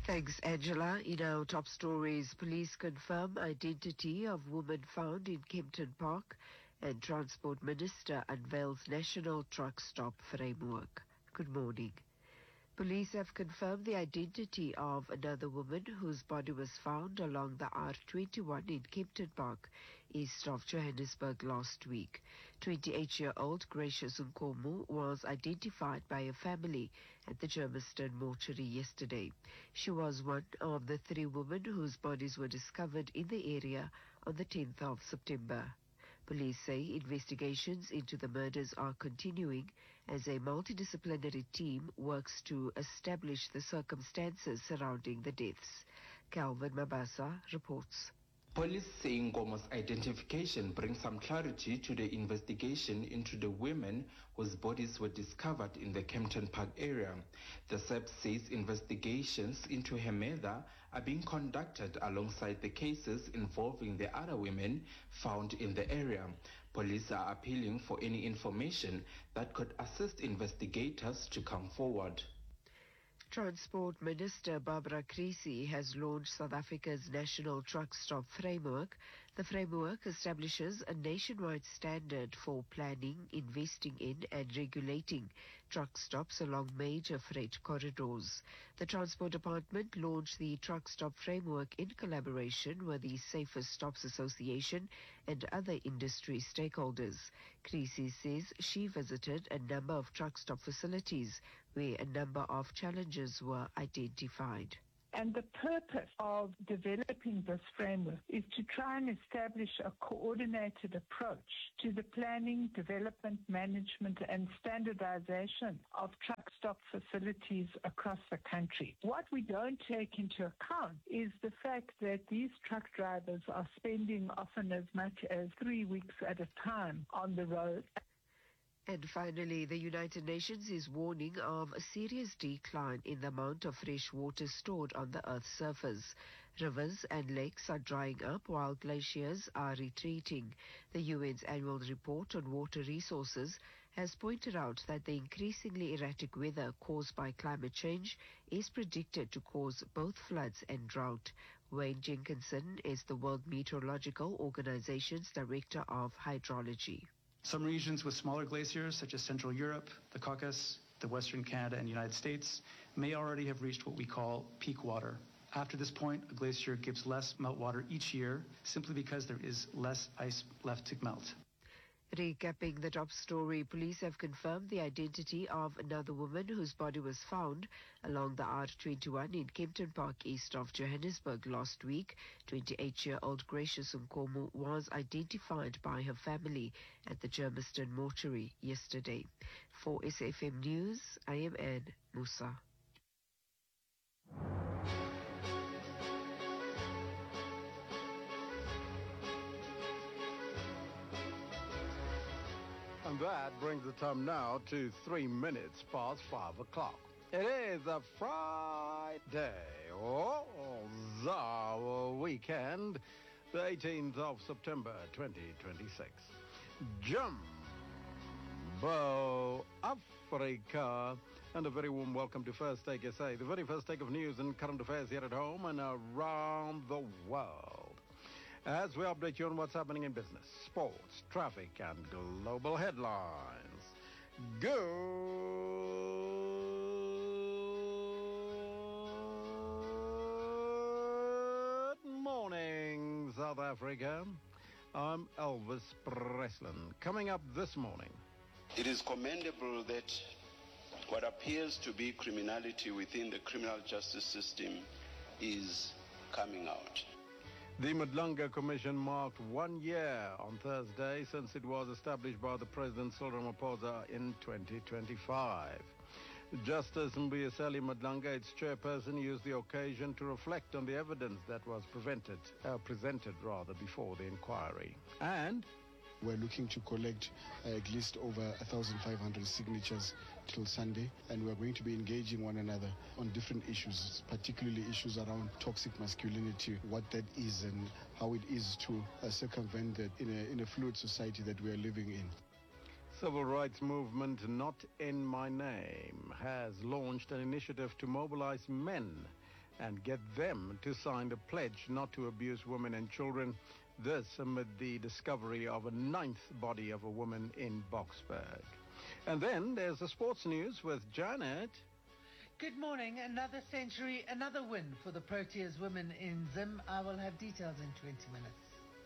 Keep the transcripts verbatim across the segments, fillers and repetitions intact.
Thanks, Angela. In our top stories, police confirm identity of woman found in Kempton Park, and Transport Minister unveils national truck stop framework. Good morning. Police have confirmed the identity of another woman whose body was found along the R twenty-one in Kempton Park, east of Johannesburg last week. twenty-eight-year-old Gracious Nkomo was identified by a family at the Germiston mortuary yesterday. She was one of the three women whose bodies were discovered in the area on the tenth of September. Police say investigations into the murders are continuing as a multidisciplinary team works to establish the circumstances surrounding the deaths. Calvin Mabasa reports. Police say Nkomo's identification brings some clarity to the investigation into the women whose bodies were discovered in the Kempton Park area. The S E P says investigations into her murder are being conducted alongside the cases involving the other women found in the area. Police are appealing for any information that could assist investigators to come forward. Transport Minister Barbara Creecy has launched South Africa's National Truck Stop Framework. The framework establishes a nationwide standard for planning, investing in and regulating truck stops along major freight corridors. The Transport Department launched the Truck Stop Framework in collaboration with the Safest Stops Association and other industry stakeholders. Creecy says she visited a number of truck stop facilities where a number of challenges were identified. And the purpose of developing this framework is to try and establish a coordinated approach to the planning, development, management and standardization of truck stop facilities across the country. What we don't take into account is the fact that these truck drivers are spending often as much as three weeks at a time on the road. And finally, the United Nations is warning of a serious decline in the amount of fresh water stored on the Earth's surface. Rivers and lakes are drying up while glaciers are retreating. The U N's annual report on water resources has pointed out that the increasingly erratic weather caused by climate change is predicted to cause both floods and drought. Wayne Jenkinson is the World Meteorological Organization's Director of Hydrology. Some regions with smaller glaciers, such as Central Europe, the Caucasus, the Western Canada, and United States, may already have reached what we call peak water. After this point, a glacier gives less meltwater each year, simply because there is less ice left to melt. Recapping the top story, police have confirmed the identity of another woman whose body was found along the R twenty-one in Kempton Park, east of Johannesburg last week. twenty-eight-year-old Gracious Nkomo was identified by her family at the Germiston mortuary yesterday. For S F M News, I am Anne Musa. And that brings the time now to three minutes past five o'clock. It is a Friday, oh, the weekend, the eighteenth of September, twenty twenty-six. Jumbo Africa, and a very warm welcome to First Take S A, the very first take of news and current affairs here at home and around the world, as we update you on what's happening in business, sports, traffic, and global headlines. Good morning, South Africa. I'm Elvis Breslin. Coming up this morning. It is commendable that what appears to be criminality within the criminal justice system is coming out. The Madlanga Commission marked one year on Thursday since it was established by the President Cyril Ramaphosa in twenty twenty-five. Justice Mbuyiseli Madlanga, its chairperson, used the occasion to reflect on the evidence that was prevented, uh, presented rather before the inquiry. And we're looking to collect uh, at least over one thousand five hundred signatures till Sunday, and we're going to be engaging one another on different issues, particularly issues around toxic masculinity, what that is and how it is to uh, circumvent that in a, in a fluid society that we are living in. Civil rights movement Not In My Name has launched an initiative to mobilize men and get them to sign a pledge not to abuse women and children. This amid the discovery of a ninth body of a woman in Boksburg. And then there's the sports news with Janet. Good morning. Another century, another win for the Proteas women in Zim. I will have details in twenty minutes.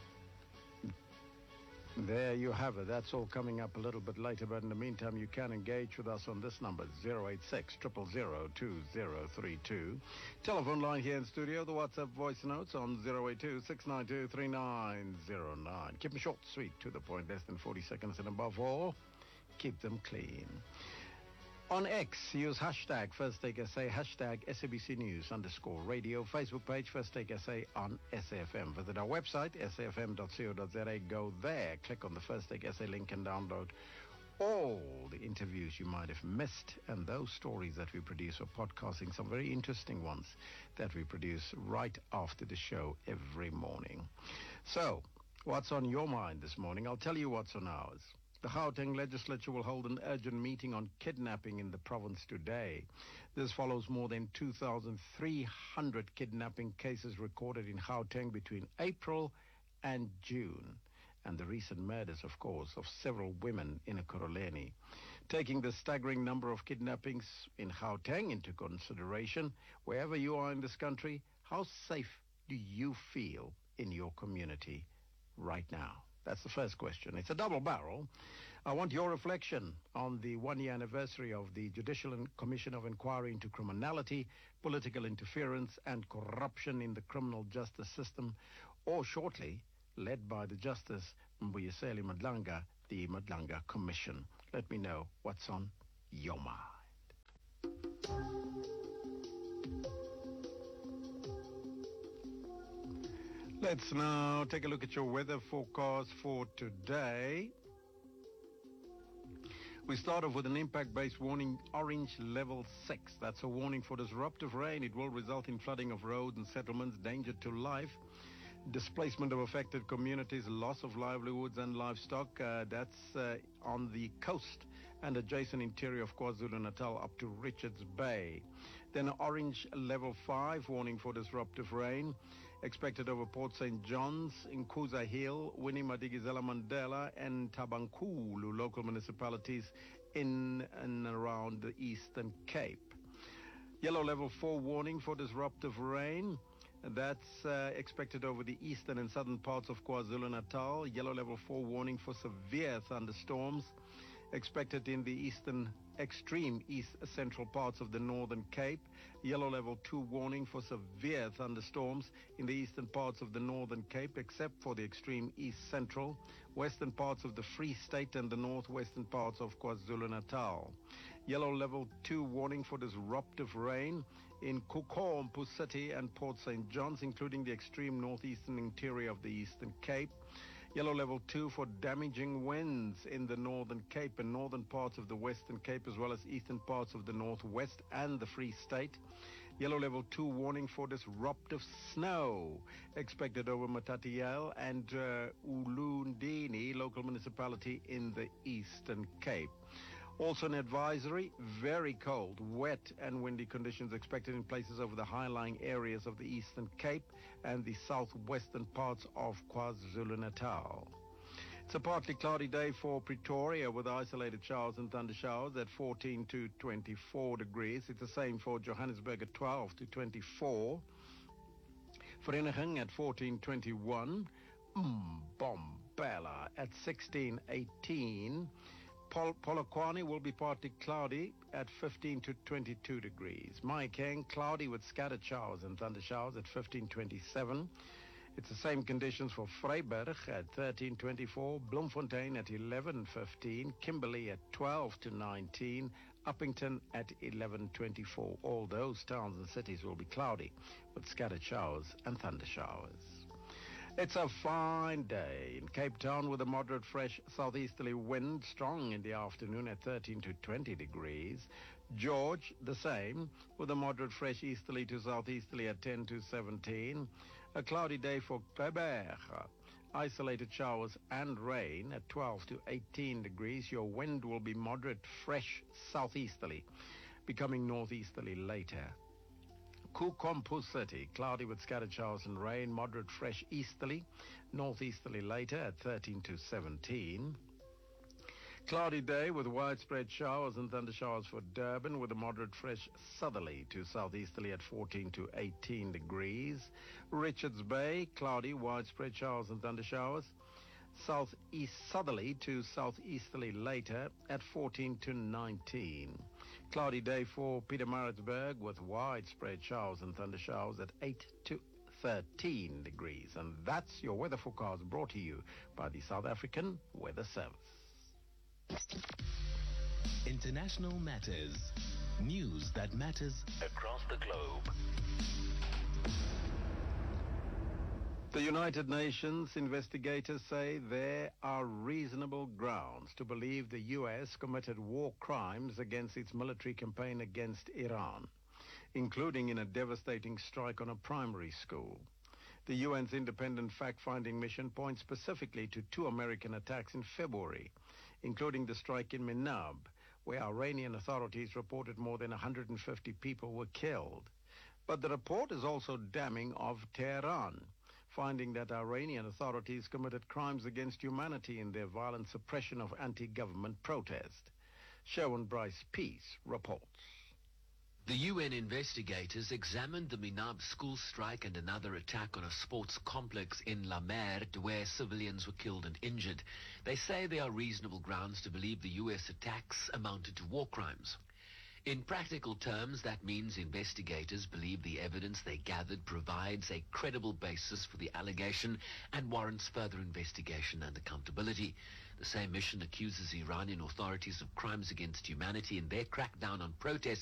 There you have it. That's all coming up a little bit later, but in the meantime, you can engage with us on this number, zero eight six, zero zero zero, two zero three two. Telephone line here in studio, the WhatsApp voice notes on zero eight two, six nine two, three nine zero nine. Keep them short, sweet, to the point, less than forty seconds, and above all, keep them clean. On X, use hashtag First Take S A, hashtag S A B C News underscore radio, Facebook page First Take S A on S A F M. Visit our website, S A F M dot co dot Z A. Go there, click on the First Take S A link and download all the interviews you might have missed and those stories that we produce. We're podcasting some very interesting ones that we produce right after the show every morning. So, what's on your mind this morning? I'll tell you what's on ours. The Gauteng legislature will hold an urgent meeting on kidnapping in the province today. This follows more than two thousand three hundred kidnapping cases recorded in Gauteng between April and June, and the recent murders, of course, of several women in Ekurhuleni. Taking the staggering number of kidnappings in Gauteng into consideration, wherever you are in this country, how safe do you feel in your community right now? That's the first question. It's a double barrel. I want your reflection on the one-year anniversary of the Judicial Commission of Inquiry into Criminality, Political Interference and Corruption in the Criminal Justice System, or shortly, led by the Justice Mbuyiseni Madlanga, the Madlanga Commission. Let me know what's on your mind. Let's now take a look at your weather forecast for today. We start off with an impact-based warning, orange level six. That's a warning for disruptive rain. It will result in flooding of roads and settlements, danger to life, displacement of affected communities, loss of livelihoods and livestock. Uh, that's uh, on the coast and adjacent interior of KwaZulu-Natal up to Richards Bay. Then orange level five warning for disruptive rain. Expected over Port Saint John's, Nkuza Hill, Winnie Madikizela Mandela, and Tabankulu local municipalities in and around the Eastern Cape. Yellow level four warning for disruptive rain. That's uh, expected over the eastern and southern parts of KwaZulu-Natal. Yellow level four warning for severe thunderstorms. Expected in the eastern, extreme east central parts of the northern Cape. Yellow level two warning for severe thunderstorms in the eastern parts of the northern Cape, except for the extreme east central, western parts of the Free State and the northwestern parts of KwaZulu-Natal. Yellow level two warning for disruptive rain in Kukompu City and Port Saint John's, including the extreme northeastern interior of the eastern Cape. Yellow level two for damaging winds in the northern Cape and northern parts of the western Cape, as well as eastern parts of the northwest and the Free State. Yellow level two warning for disruptive snow expected over Matatiele and uh, Ulundini local municipality in the eastern Cape. Also an advisory, very cold, wet and windy conditions expected in places over the high-lying areas of the Eastern Cape and the southwestern parts of KwaZulu-Natal. It's a partly cloudy day for Pretoria with isolated showers and thunder showers at fourteen to twenty-four degrees. It's the same for Johannesburg at twelve to twenty-four. Vereeniging at fourteen twenty-one. Mbombela at sixteen eighteen. Pol- Polokwane will be partly cloudy at fifteen to twenty-two degrees. Mahikeng, cloudy with scattered showers and thunder showers at fifteen twenty-seven. It's the same conditions for Vryburg at thirteen twenty-four, Bloemfontein at eleven fifteen, Kimberley at twelve to nineteen, Uppington at eleven twenty-four. All those towns and cities will be cloudy with scattered showers and thunder showers. It's a fine day in Cape Town with a moderate fresh southeasterly wind, strong in the afternoon at thirteen to twenty degrees. George, the same, with a moderate fresh easterly to southeasterly at ten to seventeen. A cloudy day for Quebec. Isolated showers and rain at twelve to eighteen degrees. Your wind will be moderate fresh southeasterly, becoming northeasterly later. Kukompu City, cloudy with scattered showers and rain, moderate fresh easterly, northeasterly later at thirteen to seventeen. Cloudy day with widespread showers and thundershowers for Durban with a moderate fresh southerly to southeasterly at fourteen to eighteen degrees. Richards Bay, cloudy, widespread showers and thundershowers. Southeast southerly to southeasterly later at fourteen to nineteen. Cloudy day for Pietermaritzburg with widespread showers and thundershowers at eight to thirteen degrees. And that's your weather forecast brought to you by the South African Weather Service. International Matters. News that matters across the globe. The United Nations investigators say there are reasonable grounds to believe the U S committed war crimes against its military campaign against Iran, including in a devastating strike on a primary school. The U N's independent fact-finding mission points specifically to two American attacks in February, including the strike in Minab, where Iranian authorities reported more than one hundred fifty people were killed. But the report is also damning of Tehran, finding that Iranian authorities committed crimes against humanity in their violent suppression of anti-government protest. Sherwin Bryce Peace reports. The U N investigators examined the Minab school strike and another attack on a sports complex in La Merde where civilians were killed and injured. They say there are reasonable grounds to believe the U S attacks amounted to war crimes. In practical terms, that means investigators believe the evidence they gathered provides a credible basis for the allegation and warrants further investigation and accountability. The same mission accuses Iranian authorities of crimes against humanity in their crackdown on protests